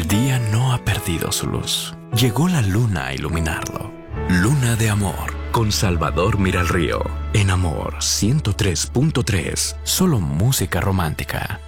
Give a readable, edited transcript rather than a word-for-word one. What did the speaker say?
El día no ha perdido su luz. Llegó la luna a iluminarlo. Luna de Amor, con Salvador Miralrío. En Amor 103.3, solo música romántica.